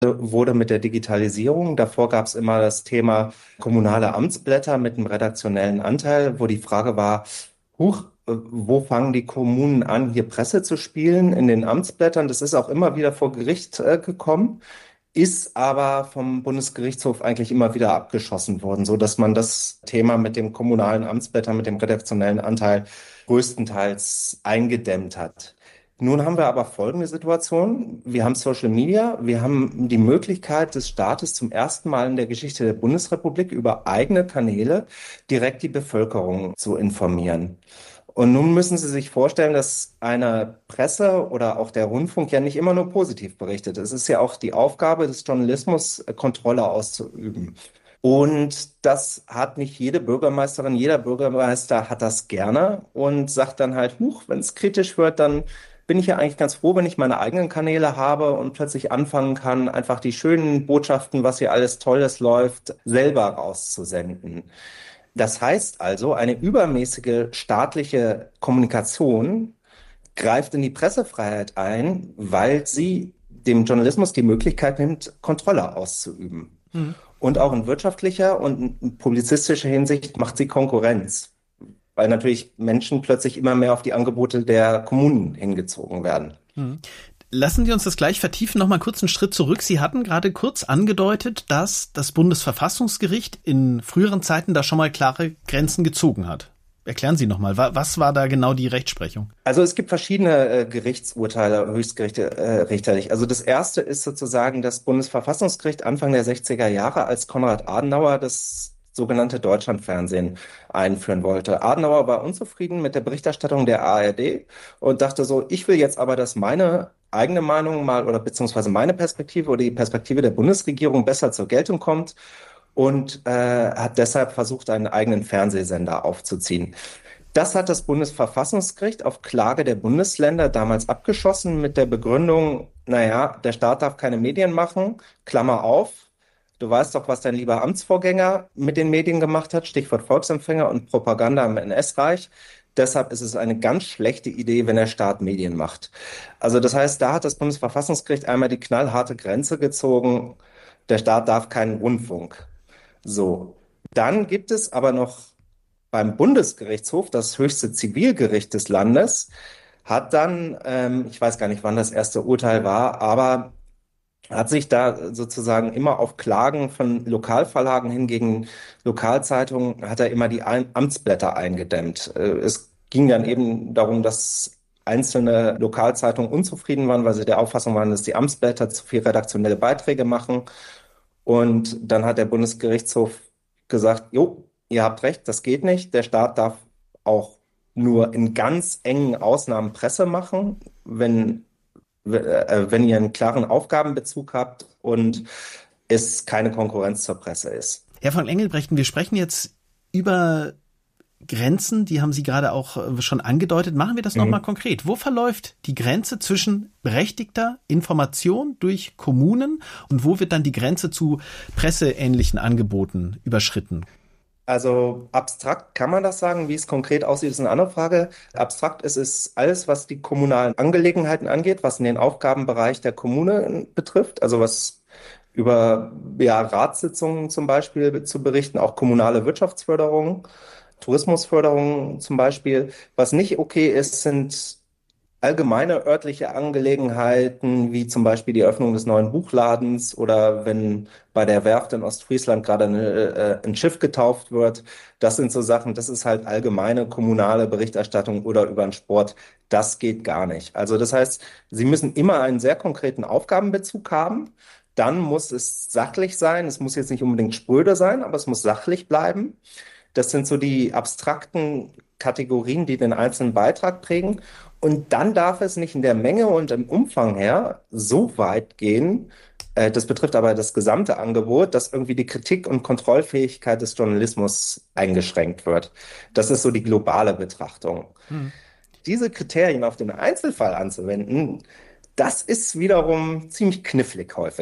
wurde mit der Digitalisierung. Davor gab es immer das Thema kommunale Amtsblätter mit einem redaktionellen Anteil, wo die Frage war, wo fangen die Kommunen an, hier Presse zu spielen in den Amtsblättern? Das ist auch immer wieder vor Gericht gekommen, ist aber vom Bundesgerichtshof eigentlich immer wieder abgeschossen worden, so dass man das Thema mit dem kommunalen Amtsblätter, mit dem redaktionellen Anteil größtenteils eingedämmt hat. Nun haben wir aber folgende Situation. Wir haben Social Media, wir haben die Möglichkeit des Staates zum ersten Mal in der Geschichte der Bundesrepublik über eigene Kanäle direkt die Bevölkerung zu informieren. Und nun müssen Sie sich vorstellen, dass eine Presse oder auch der Rundfunk ja nicht immer nur positiv berichtet. Es ist ja auch die Aufgabe des Journalismus, Kontrolle auszuüben. Und das hat nicht jede Bürgermeisterin, jeder Bürgermeister hat das gerne und sagt dann halt, wenn es kritisch wird, dann bin ich ja eigentlich ganz froh, wenn ich meine eigenen Kanäle habe und plötzlich anfangen kann, einfach die schönen Botschaften, was hier alles Tolles läuft, selber rauszusenden. Das heißt also, eine übermäßige staatliche Kommunikation greift in die Pressefreiheit ein, weil sie dem Journalismus die Möglichkeit nimmt, Kontrolle auszuüben. Mhm. Und auch in wirtschaftlicher und in publizistischer Hinsicht macht sie Konkurrenz, weil natürlich Menschen plötzlich immer mehr auf die Angebote der Kommunen hingezogen werden. Mhm. Lassen Sie uns das gleich vertiefen. Noch mal kurz einen Schritt zurück. Sie hatten gerade kurz angedeutet, dass das Bundesverfassungsgericht in früheren Zeiten da schon mal klare Grenzen gezogen hat. Erklären Sie noch mal, was war da genau die Rechtsprechung? Also es gibt verschiedene Gerichtsurteile, Höchstgerichte richterlich. Also das erste ist sozusagen das Bundesverfassungsgericht Anfang der 60er Jahre, als Konrad Adenauer das sogenannte Deutschlandfernsehen einführen wollte. Adenauer war unzufrieden mit der Berichterstattung der ARD und dachte so, ich will jetzt aber, dass meine eigene Meinung mal oder beziehungsweise meine Perspektive oder die Perspektive der Bundesregierung besser zur Geltung kommt und hat deshalb versucht, einen eigenen Fernsehsender aufzuziehen. Das hat das Bundesverfassungsgericht auf Klage der Bundesländer damals abgeschossen mit der Begründung, naja, der Staat darf keine Medien machen, Klammer auf. Du weißt doch, was dein lieber Amtsvorgänger mit den Medien gemacht hat, Stichwort Volksempfänger und Propaganda im NS-Reich. Deshalb ist es eine ganz schlechte Idee, wenn der Staat Medien macht. Also das heißt, da hat das Bundesverfassungsgericht einmal die knallharte Grenze gezogen, der Staat darf keinen Rundfunk. So, dann gibt es aber noch beim Bundesgerichtshof, das höchste Zivilgericht des Landes, hat dann, ich weiß gar nicht, wann das erste Urteil war, aber hat sich da sozusagen immer auf Klagen von Lokalverlagen hin gegen Lokalzeitungen, hat er immer die Amtsblätter eingedämmt. Es ging dann eben darum, dass einzelne Lokalzeitungen unzufrieden waren, weil sie der Auffassung waren, dass die Amtsblätter zu viel redaktionelle Beiträge machen. Und dann hat der Bundesgerichtshof gesagt, jo, ihr habt recht, das geht nicht. Der Staat darf auch nur in ganz engen Ausnahmen Presse machen, wenn ihr einen klaren Aufgabenbezug habt und es keine Konkurrenz zur Presse ist. Herr von Engelbrechten, wir sprechen jetzt über Grenzen, die haben Sie gerade auch schon angedeutet. Machen wir das nochmal konkret. Wo verläuft die Grenze zwischen berechtigter Information durch Kommunen und wo wird dann die Grenze zu presseähnlichen Angeboten überschritten? Also abstrakt kann man das sagen. Wie es konkret aussieht, ist eine andere Frage. Abstrakt ist es alles, was die kommunalen Angelegenheiten angeht, was in den Aufgabenbereich der Kommune betrifft, also was über Ratssitzungen zum Beispiel zu berichten, auch kommunale Wirtschaftsförderung, Tourismusförderung zum Beispiel. Was nicht okay ist, sind allgemeine örtliche Angelegenheiten, wie zum Beispiel die Öffnung des neuen Buchladens oder wenn bei der Werft in Ostfriesland gerade ein Schiff getauft wird. Das sind so Sachen, das ist halt allgemeine kommunale Berichterstattung oder über den Sport. Das geht gar nicht. Also das heißt, Sie müssen immer einen sehr konkreten Aufgabenbezug haben. Dann muss es sachlich sein. Es muss jetzt nicht unbedingt spröde sein, aber es muss sachlich bleiben. Das sind so die abstrakten Kategorien, die den einzelnen Beitrag prägen. Und dann darf es nicht in der Menge und im Umfang her so weit gehen, das betrifft aber das gesamte Angebot, dass irgendwie die Kritik und Kontrollfähigkeit des Journalismus eingeschränkt wird. Das ist so die globale Betrachtung. Hm. Diese Kriterien auf den Einzelfall anzuwenden, das ist wiederum ziemlich knifflig häufig.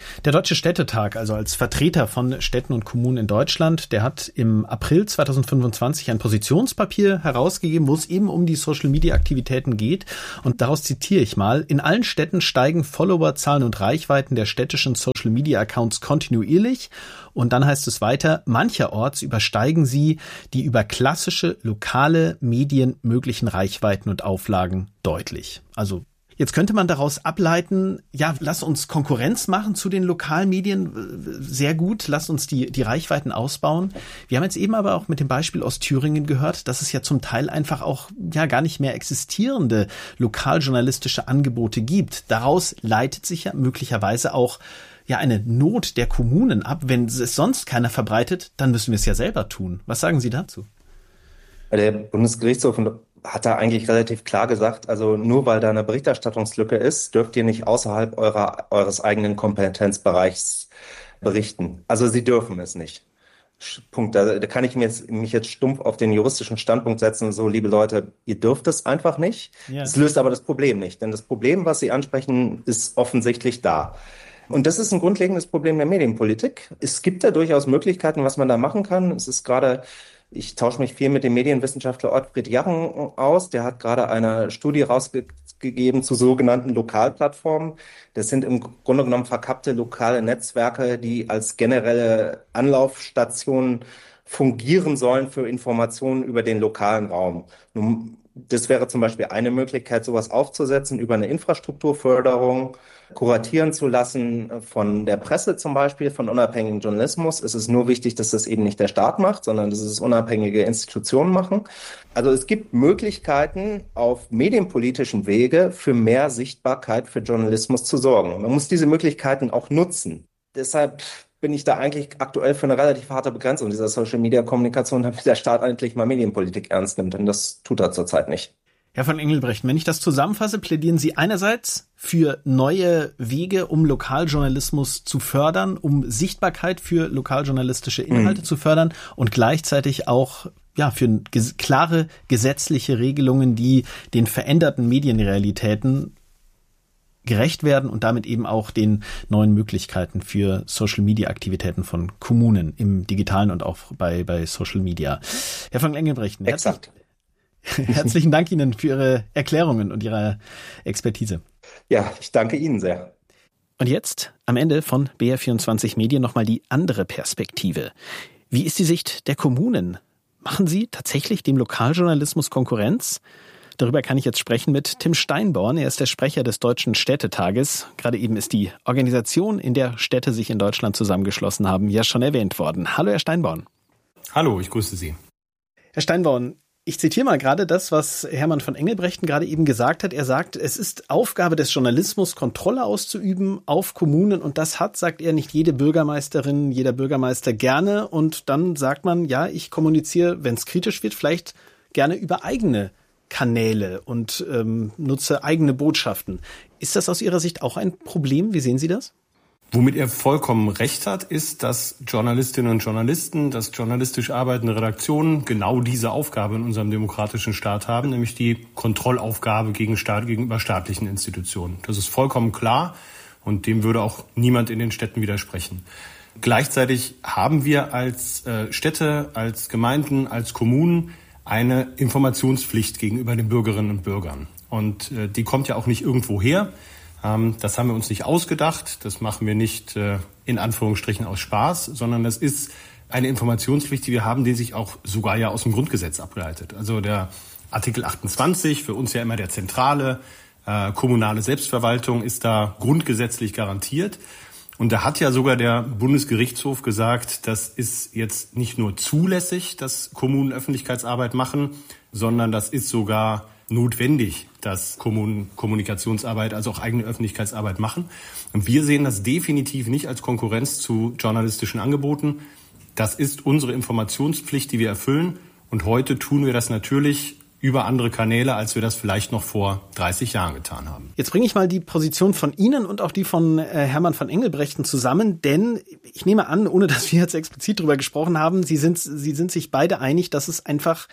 Der Deutsche Städtetag, also als Vertreter von Städten und Kommunen in Deutschland, der hat im April 2025 ein Positionspapier herausgegeben, wo es eben um die Social-Media-Aktivitäten geht. Und daraus zitiere ich mal: In allen Städten steigen Followerzahlen und Reichweiten der städtischen Social-Media-Accounts kontinuierlich. Und dann heißt es weiter: Mancherorts übersteigen sie die über klassische lokale Medien möglichen Reichweiten und Auflagen deutlich. Also jetzt könnte man daraus ableiten, ja, lass uns Konkurrenz machen zu den Lokalmedien, sehr gut, lass uns die Reichweiten ausbauen. Wir haben jetzt eben aber auch mit dem Beispiel Ostthüringen gehört, dass es ja zum Teil einfach auch ja gar nicht mehr existierende lokaljournalistische Angebote gibt. Daraus leitet sich ja möglicherweise auch ja eine Not der Kommunen ab. Wenn es sonst keiner verbreitet, dann müssen wir es ja selber tun. Was sagen Sie dazu? Der Bundesgerichtshof hat da eigentlich relativ klar gesagt, also nur weil da eine Berichterstattungslücke ist, dürft ihr nicht außerhalb eures eigenen Kompetenzbereichs berichten. Also sie dürfen es nicht. Punkt. Da kann ich mich jetzt stumpf auf den juristischen Standpunkt setzen, so, liebe Leute, ihr dürft es einfach nicht. Ja. Es löst aber das Problem nicht, denn das Problem, was Sie ansprechen, ist offensichtlich da. Und das ist ein grundlegendes Problem der Medienpolitik. Es gibt da durchaus Möglichkeiten, was man da machen kann. Es ist gerade, ich tausche mich viel mit dem Medienwissenschaftler Ottfried Jarren aus. Der hat gerade eine Studie rausgegeben zu sogenannten Lokalplattformen. Das sind im Grunde genommen verkappte lokale Netzwerke, die als generelle Anlaufstationen fungieren sollen für Informationen über den lokalen Raum. Nun, das wäre zum Beispiel eine Möglichkeit, sowas aufzusetzen über eine Infrastrukturförderung, kuratieren zu lassen von der Presse zum Beispiel, von unabhängigem Journalismus. Es ist nur wichtig, dass das eben nicht der Staat macht, sondern dass es unabhängige Institutionen machen. Also es gibt Möglichkeiten, auf medienpolitischem Wege für mehr Sichtbarkeit für Journalismus zu sorgen. Man muss diese Möglichkeiten auch nutzen. Deshalb bin ich da eigentlich aktuell für eine relativ harte Begrenzung dieser Social-Media-Kommunikation, damit der Staat endlich mal Medienpolitik ernst nimmt. Denn das tut er zurzeit nicht. Herr von Engelbrechten, wenn ich das zusammenfasse, plädieren Sie einerseits für neue Wege, um Lokaljournalismus zu fördern, um Sichtbarkeit für lokaljournalistische Inhalte zu fördern und gleichzeitig auch ja für klare gesetzliche Regelungen, die den veränderten Medienrealitäten gerecht werden und damit eben auch den neuen Möglichkeiten für Social-Media-Aktivitäten von Kommunen im Digitalen und auch bei Social Media. Herr von Engelbrechten, herzlichen Dank Ihnen für Ihre Erklärungen und Ihre Expertise. Ja, ich danke Ihnen sehr. Und jetzt am Ende von BR24 Medien nochmal die andere Perspektive. Wie ist die Sicht der Kommunen? Machen sie tatsächlich dem Lokaljournalismus Konkurrenz? Darüber kann ich jetzt sprechen mit Tim Steinborn. Er ist der Sprecher des Deutschen Städtetages. Gerade eben ist die Organisation, in der Städte sich in Deutschland zusammengeschlossen haben, ja schon erwähnt worden. Hallo, Herr Steinborn. Hallo, ich grüße Sie. Herr Steinborn, ich zitiere mal gerade das, was Hermann von Engelbrechten gerade eben gesagt hat. Er sagt, es ist Aufgabe des Journalismus, Kontrolle auszuüben auf Kommunen. Und das hat, sagt er, nicht jede Bürgermeisterin, jeder Bürgermeister gerne. Und dann sagt man, ja, ich kommuniziere, wenn es kritisch wird, vielleicht gerne über eigene Kanäle und nutze eigene Botschaften. Ist das aus Ihrer Sicht auch ein Problem? Wie sehen Sie das? Womit er vollkommen recht hat, ist, dass Journalistinnen und Journalisten, dass journalistisch arbeitende Redaktionen genau diese Aufgabe in unserem demokratischen Staat haben, nämlich die Kontrollaufgabe gegenüber staatlichen Institutionen. Das ist vollkommen klar und dem würde auch niemand in den Städten widersprechen. Gleichzeitig haben wir als Städte, als Gemeinden, als Kommunen eine Informationspflicht gegenüber den Bürgerinnen und Bürgern. Und die kommt ja auch nicht irgendwo her. Das haben wir uns nicht ausgedacht. Das machen wir nicht in Anführungsstrichen aus Spaß, sondern das ist eine Informationspflicht, die wir haben, die sich auch sogar ja aus dem Grundgesetz ableitet. Also der Artikel 28, für uns ja immer der zentrale, kommunale Selbstverwaltung, ist da grundgesetzlich garantiert. Und da hat ja sogar der Bundesgerichtshof gesagt, das ist jetzt nicht nur zulässig, dass Kommunen Öffentlichkeitsarbeit machen, sondern das ist sogar notwendig, dass Kommunen Kommunikationsarbeit, also auch eigene Öffentlichkeitsarbeit machen. Und wir sehen das definitiv nicht als Konkurrenz zu journalistischen Angeboten. Das ist unsere Informationspflicht, die wir erfüllen. Und heute tun wir das natürlich über andere Kanäle, als wir das vielleicht noch vor 30 Jahren getan haben. Jetzt bringe ich mal die Position von Ihnen und auch die von Hermann von Engelbrechten zusammen, denn ich nehme an, ohne dass wir jetzt explizit darüber gesprochen haben, Sie sind sich beide einig, dass es einfach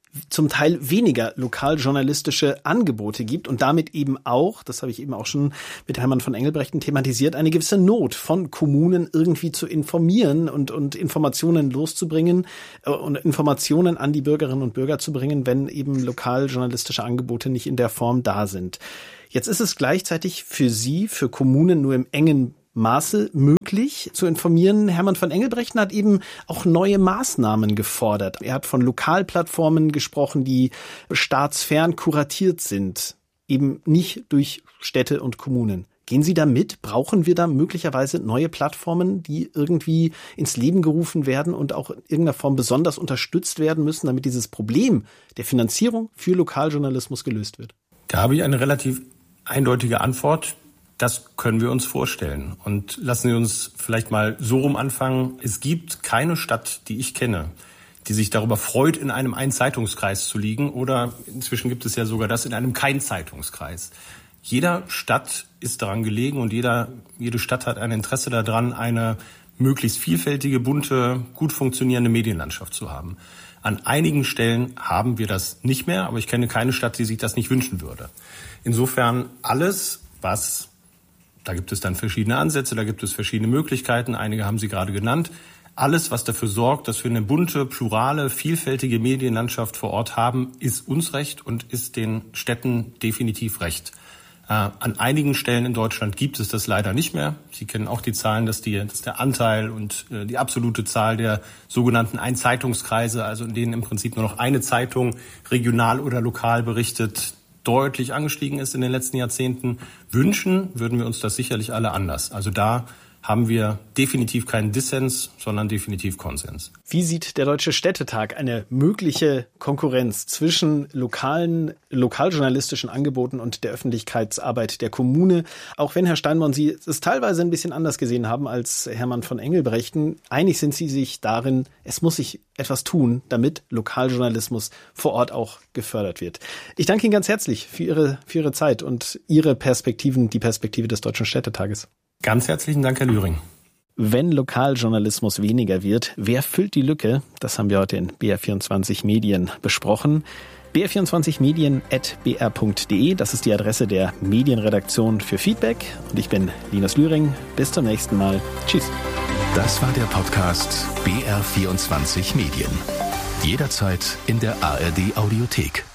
zum Teil weniger lokaljournalistische Angebote gibt und damit eben auch, das habe ich eben auch schon mit Hermann von Engelbrechten thematisiert, eine gewisse Not von Kommunen irgendwie zu informieren und Informationen loszubringen und Informationen an die Bürgerinnen und Bürger zu bringen, wenn eben lokaljournalistische Angebote nicht in der Form da sind. Jetzt ist es gleichzeitig für Sie, für Kommunen nur im engen Maße möglich zu informieren. Hermann von Engelbrechten hat eben auch neue Maßnahmen gefordert. Er hat von Lokalplattformen gesprochen, die staatsfern kuratiert sind, eben nicht durch Städte und Kommunen. Gehen Sie da mit? Brauchen wir da möglicherweise neue Plattformen, die irgendwie ins Leben gerufen werden und auch in irgendeiner Form besonders unterstützt werden müssen, damit dieses Problem der Finanzierung für Lokaljournalismus gelöst wird? Da habe ich eine relativ eindeutige Antwort. Das können wir uns vorstellen. Und lassen Sie uns vielleicht mal so rum anfangen. Es gibt keine Stadt, die ich kenne, die sich darüber freut, in einem Ein-Zeitungskreis zu liegen. Oder inzwischen gibt es ja sogar das in einem Kein-Zeitungskreis. Jeder Stadt ist daran gelegen und jede Stadt hat ein Interesse daran, eine möglichst vielfältige, bunte, gut funktionierende Medienlandschaft zu haben. An einigen Stellen haben wir das nicht mehr, aber ich kenne keine Stadt, die sich das nicht wünschen würde. Insofern alles, was, da gibt es dann verschiedene Ansätze, da gibt es verschiedene Möglichkeiten, einige haben Sie gerade genannt. Alles, was dafür sorgt, dass wir eine bunte, plurale, vielfältige Medienlandschaft vor Ort haben, ist uns recht und ist den Städten definitiv recht. An einigen Stellen in Deutschland gibt es das leider nicht mehr. Sie kennen auch die Zahlen, dass der Anteil und die absolute Zahl der sogenannten Ein-Zeitungskreise, also in denen im Prinzip nur noch eine Zeitung regional oder lokal berichtet, deutlich angestiegen ist in den letzten Jahrzehnten. Wünschen würden wir uns das sicherlich alle anders. Also da haben wir definitiv keinen Dissens, sondern definitiv Konsens. Wie sieht der Deutsche Städtetag eine mögliche Konkurrenz zwischen lokaljournalistischen Angeboten und der Öffentlichkeitsarbeit der Kommune? Auch wenn, Herr Steinborn, Sie es teilweise ein bisschen anders gesehen haben als Hermann von Engelbrechten, einig sind Sie sich darin, es muss sich etwas tun, damit Lokaljournalismus vor Ort auch gefördert wird. Ich danke Ihnen ganz herzlich für Ihre Zeit und Ihre Perspektiven, die Perspektive des Deutschen Städtetages. Ganz herzlichen Dank, Herr Lühring. Wenn Lokaljournalismus weniger wird, wer füllt die Lücke? Das haben wir heute in BR24 Medien besprochen. br24medien@br.de, das ist die Adresse der Medienredaktion für Feedback. Und ich bin Linus Lühring. Bis zum nächsten Mal. Tschüss. Das war der Podcast BR24 Medien. Jederzeit in der ARD Audiothek.